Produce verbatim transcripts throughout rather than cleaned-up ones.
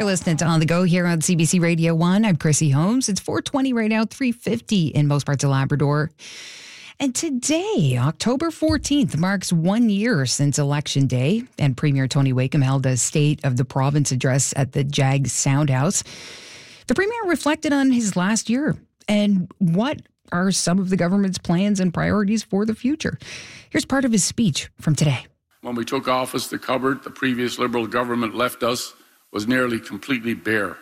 You're listening to On the Go here on C B C Radio one. I'm Chrissy Holmes. It's four twenty right now, three fifty in most parts of Labrador. And today, October fourteenth, marks one year since Election Day, and Premier Tony Wakeham held a State of the Province address at the Jag Soundhouse. The Premier reflected on his last year and what are some of the government's plans and priorities for the future. Here's part of his speech from today. When we took office, the cupboard the previous Liberal government left us was nearly completely bare.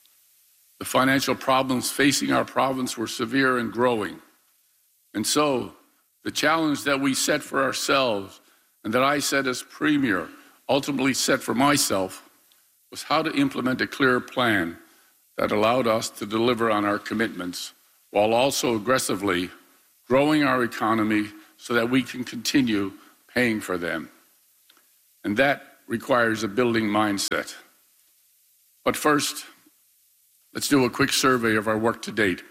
The financial problems facing our province were severe and growing. And so, the challenge that we set for ourselves and that I set as Premier, ultimately set for myself, was how to implement a clear plan that allowed us to deliver on our commitments while also aggressively growing our economy so that we can continue paying for them. And that requires a building mindset. But first, let's do a quick survey of our work to date.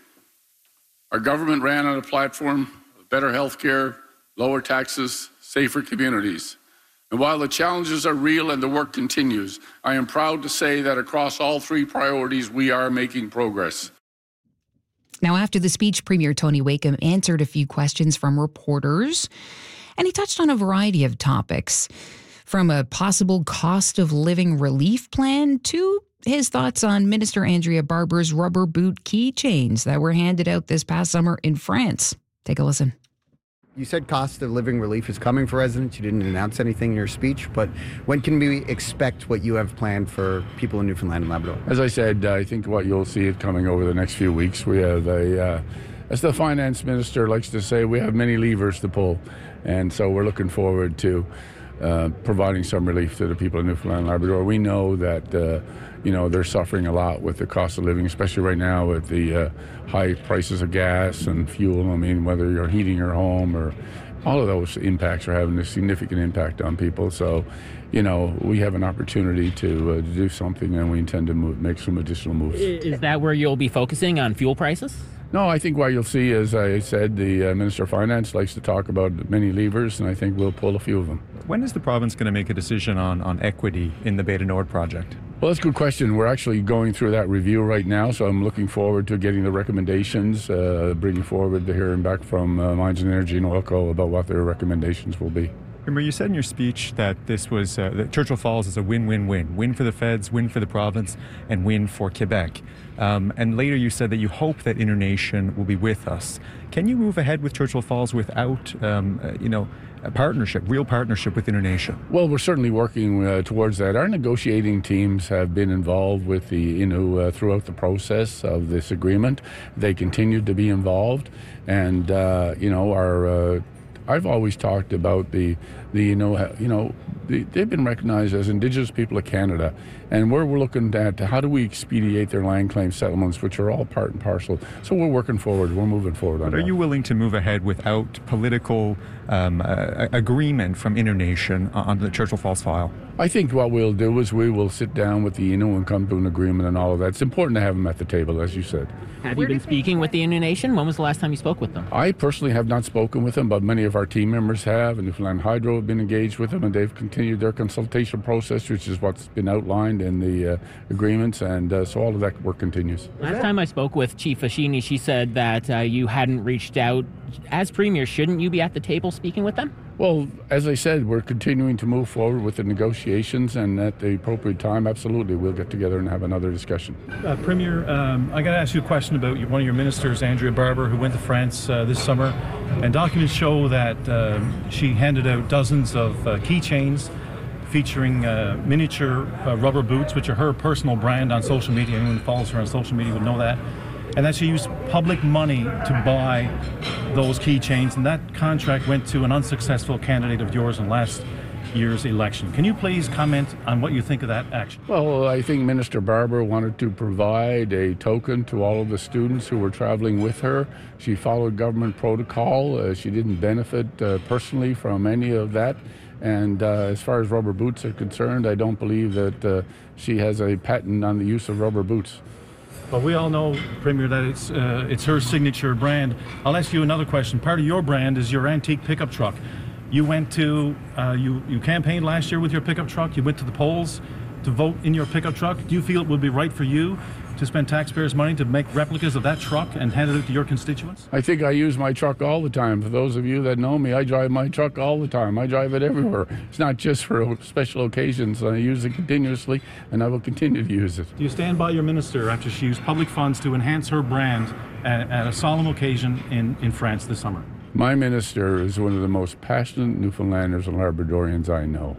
Our government ran on a platform of better health care, lower taxes, safer communities. And while the challenges are real and the work continues, I am proud to say that across all three priorities, we are making progress. Now, after the speech, Premier Tony Wakeham answered a few questions from reporters, and he touched on a variety of topics, from a possible cost of living relief plan to his thoughts on Minister Andrea Barber's rubber boot keychains that were handed out this past summer in France. Take a listen. You said cost of living relief is coming for residents. You didn't announce anything in your speech, but when can we expect what you have planned for people in Newfoundland and Labrador? As I said, I think what you'll see it coming over the next few weeks. We have a, uh, as the finance minister likes to say, we have many levers to pull. And so we're looking forward to uh, providing some relief to the people in Newfoundland and Labrador. We know that uh, you know, they're suffering a lot with the cost of living, especially right now with the uh, high prices of gas and fuel. I mean, whether you're heating your home or all of those impacts are having a significant impact on people. So, you know, we have an opportunity to, uh, to do something, and we intend to move, make some additional moves. Is that where you'll be focusing, on fuel prices? No, I think what you'll see, as I said, the uh, Minister of Finance likes to talk about many levers, and I think we'll pull a few of them. When is the province going to make a decision on, on equity in the Bay du Nord project? Well, that's a good question. We're actually going through that review right now, so I'm looking forward to getting the recommendations, uh, bringing forward the hearing back from uh, Mines and Energy and Oilco about what their recommendations will be. Remember, you said in your speech that this was uh, that Churchill Falls is a win-win-win. Win for the feds, win for the province, and win for Quebec. Um, and later you said that you hope that Internation will be with us. Can you move ahead with Churchill Falls without, um, uh, you know, a partnership, real partnership with Internation? Well, we're certainly working uh, towards that. Our negotiating teams have been involved with the Innu uh, throughout the process of this agreement. They continue to be involved, and uh, you know, our. Uh, I've always talked about the, the you know, you know, the, they've been recognized as Indigenous people of Canada, and we're, we're looking at how do we expedite their land claim settlements, which are all part and parcel. So we're working forward. We're moving forward on that. Are you willing to move ahead without political um, uh, agreement from Internation on the Churchill Falls file? I think what we'll do is we will sit down with the Innu and come to an agreement and all of that. It's important to have them at the table, as you said. Have you been speaking with the Innu Nation? When was the last time you spoke with them? I personally have not spoken with them, but many of our team members have, and Newfoundland Hydro have been engaged with them, and they've continued their consultation process, which is what's been outlined in the uh, agreements, and uh, so all of that work continues. Last time I spoke with Chief Fashini, she said that uh, you hadn't reached out. As Premier, shouldn't you be at the table speaking with them? Well, as I said, we're continuing to move forward with the negotiations, and at the appropriate time, absolutely, we'll get together and have another discussion. Uh, Premier, um, I got to ask you a question about one of your ministers, Andrea Barber, who went to France uh, this summer, and documents show that uh, she handed out dozens of uh, keychains featuring uh, miniature uh, rubber boots, which are her personal brand on social media. Anyone who follows her on social media would know that. And that she used public money to buy those keychains, and that contract went to an unsuccessful candidate of yours in last year's election. Can you please comment on what you think of that action? Well, I think Minister Barber wanted to provide a token to all of the students who were traveling with her. She followed government protocol. Uh, she didn't benefit uh, personally from any of that. And uh, as far as rubber boots are concerned, I don't believe that uh, she has a patent on the use of rubber boots. Well, we all know, Premier, that it's uh, it's her signature brand. I'll ask you another question. Part of your brand is your antique pickup truck. You went to, uh, you, you campaigned last year with your pickup truck. You went to the polls. to vote in your pickup truck, do you feel it would be right for you to spend taxpayers' money to make replicas of that truck and hand it out to your constituents? I think I use my truck all the time. For those of you that know me, I drive my truck all the time. I drive it everywhere. It's not just for special occasions. I use it continuously, and I will continue to use it. Do you stand by your minister after she used public funds to enhance her brand at, at a solemn occasion in, in France this summer? My minister is one of the most passionate Newfoundlanders and Labradorians I know.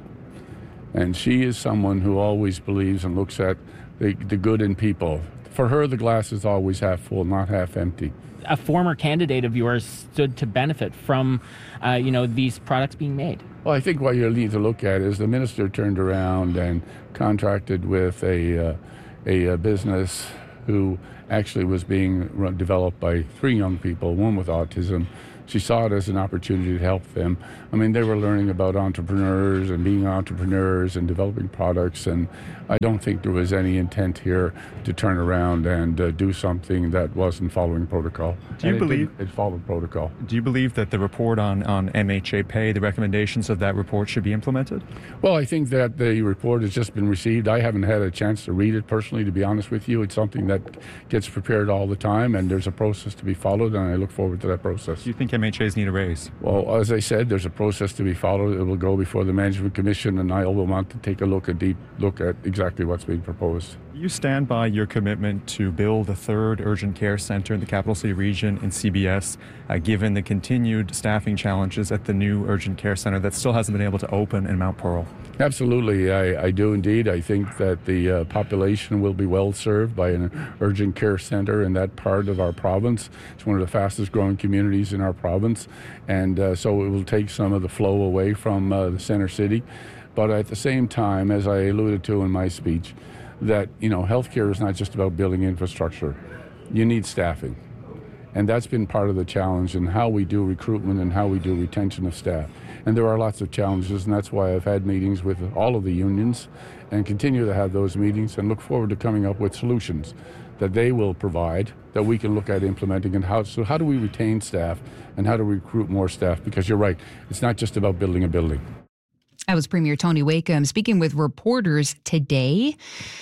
And she is someone who always believes and looks at the, the good in people. For her, the glass is always half full, not half empty. A former candidate of yours stood to benefit from, uh, you know, these products being made. Well, I think what you need to look at is the minister turned around and contracted with a, uh, a, a business who actually was being run, developed by three young people, one with autism. She saw it as an opportunity to help them. I mean, they were learning about entrepreneurs and being entrepreneurs and developing products, and I don't think there was any intent here to turn around and uh, do something that wasn't following protocol. Do you and believe it, it followed protocol? Do you believe that the report on, on M H A pay, the recommendations of that report should be implemented? Well, I think that the report has just been received. I haven't had a chance to read it personally, to be honest with you. It's something that gets prepared all the time, and there's a process to be followed, and I look forward to that process. Do you think M H As need a raise? Well, as I said, there's a process to be followed. It will go before the Management Commission, and I will want to take a look, a deep look at exactly what's being proposed. You stand by your commitment to build a third urgent care center in the Capital City region in C B S, uh, given the continued staffing challenges at the new urgent care center that still hasn't been able to open in Mount Pearl? Absolutely, I, I do indeed. I think that the uh, population will be well served by an urgent care center in that part of our province. It's one of the fastest growing communities in our province, and uh, so it will take some of the flow away from uh, the center city. But at the same time, as I alluded to in my speech, that, you know, healthcare is not just about building infrastructure. You need staffing. And that's been part of the challenge in how we do recruitment and how we do retention of staff. And there are lots of challenges, and that's why I've had meetings with all of the unions and continue to have those meetings and look forward to coming up with solutions that they will provide that we can look at implementing. And how, so how do we retain staff and how do we recruit more staff? Because you're right, it's not just about building a building. That was Premier Tony Wakeham speaking with reporters today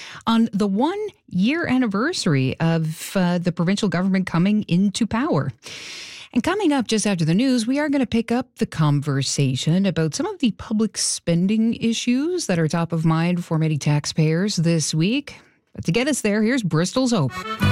on the one-year anniversary of uh, the provincial government coming into power. And coming up just after the news, we are going to pick up the conversation about some of the public spending issues that are top of mind for many taxpayers this week. But to get us there, here's Bristol's Hope.